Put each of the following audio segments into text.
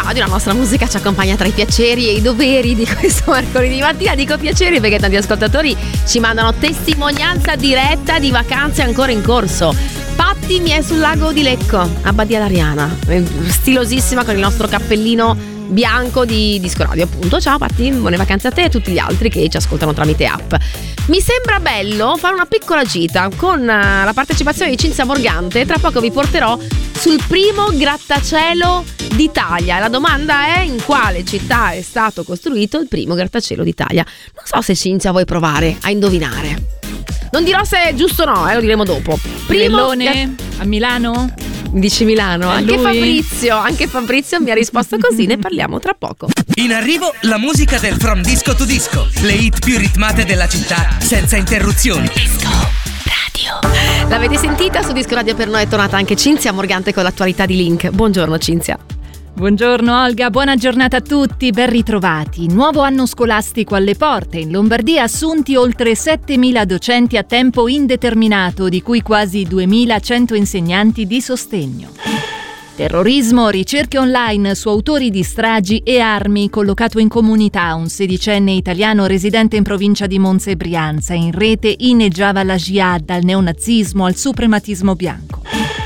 Radio, la nostra musica ci accompagna tra i piaceri e i doveri di questo mercoledì mattina. Dico piaceri perché tanti ascoltatori ci mandano testimonianza diretta di vacanze ancora in corso. Patti mi è sul lago di Lecco, a Badia d'Ariana, stilosissima con il nostro cappellino bianco di Disco Radio, appunto. Ciao Patti, buone vacanze a te e a tutti gli altri che ci ascoltano tramite app. Mi sembra bello fare una piccola gita con la partecipazione di Cinzia Morgante. Tra poco vi porterò sul primo grattacielo d'Italia. La domanda è: in quale città è stato costruito il primo grattacielo d'Italia? Non so se Cinzia vuoi provare a indovinare. Non dirò se è giusto o no, lo diremo dopo. Brillone a Milano? Dici Milano? Anche Fabrizio mi ha risposto così, ne parliamo tra poco. In arrivo la musica del From Disco to Disco, le hit più ritmate della città senza interruzioni. Disco Radio. L'avete sentita? Su Disco Radio per noi è tornata anche Cinzia Morgante con l'attualità di Link. Buongiorno Cinzia. Buongiorno Olga, buona giornata a tutti, ben ritrovati. Nuovo anno scolastico alle porte. In Lombardia assunti oltre 7.000 docenti a tempo indeterminato, di cui quasi 2.100 insegnanti di sostegno. Terrorismo, ricerche online su autori di stragi e armi, collocato in comunità un 16enne italiano residente in provincia di Monza e Brianza. In rete inneggiava la jihad, dal neonazismo al suprematismo bianco.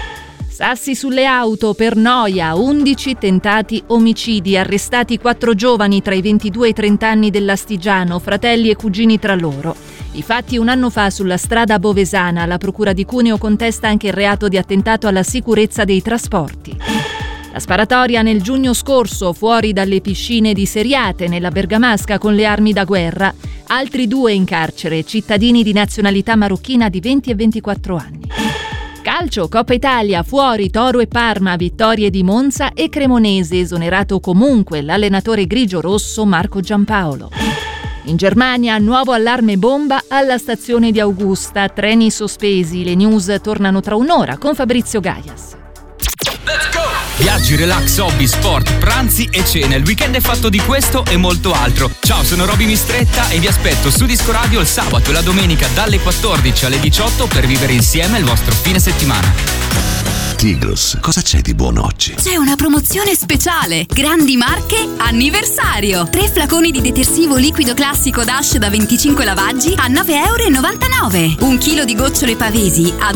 Sassi sulle auto per noia, 11 tentati omicidi, arrestati 4 giovani tra i 22 e i 30 anni dell'Astigiano, fratelli e cugini tra loro. I fatti un anno fa sulla strada bovesana, la procura di Cuneo contesta anche il reato di attentato alla sicurezza dei trasporti. La sparatoria nel giugno scorso fuori dalle piscine di Seriate, nella Bergamasca, con le armi da guerra. Altri 2 in carcere, cittadini di nazionalità marocchina di 20 e 24 anni. Calcio, Coppa Italia, fuori Toro e Parma, vittorie di Monza e Cremonese, esonerato comunque l'allenatore grigio-rosso Marco Giampaolo. In Germania, nuovo allarme bomba alla stazione di Augusta, treni sospesi, le news tornano tra un'ora con Fabrizio Gaias. Let's go! Viaggi, relax, hobby, sport, pranzi e cene. Il weekend è fatto di questo e molto altro. Ciao, sono Roby Mistretta e vi aspetto su Disco Radio il sabato e la domenica dalle 14 alle 18 per vivere insieme il vostro fine settimana. Tigros, cosa c'è di buono oggi? C'è una promozione speciale. Grandi Marche anniversario. 3 flaconi di detersivo liquido classico Dash da 25 lavaggi a 9,99 €. 1 chilo di gocciole Pavesi a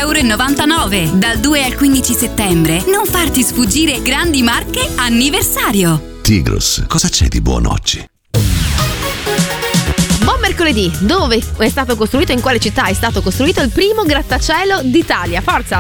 2,99 €. Dal 2 al 15 settembre. Non farti sfuggire Grandi Marche anniversario. Tigros, cosa c'è di buono oggi? Buon mercoledì. Dove è stato costruito, in quale città è stato costruito il primo grattacielo d'Italia? Forza!